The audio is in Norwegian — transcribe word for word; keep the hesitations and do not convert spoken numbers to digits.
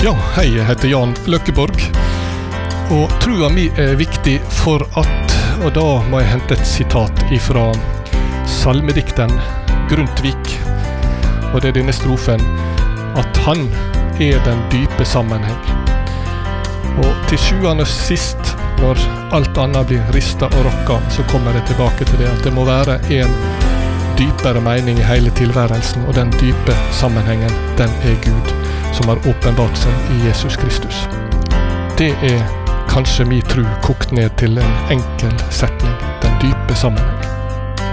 Ja, hei, jeg heter Jan Løkkeborg, og trua mi er viktig for at, og da må jeg hente et sitat ifra salmedikten Grundtvig, og det er denne strofen, at han er den dype sammenheng. Og til sjuende og sist, når alt annet blir ristet og rokket, så kommer jeg tilbake til det, at det må være en dypere mening i hele tilværelsen, og den dype sammenhengen, den er Gud, som har åpenbart seg i Jesus Kristus. Det er kanskje min tro kokt ned til en enkel setning, den dype sammenheng.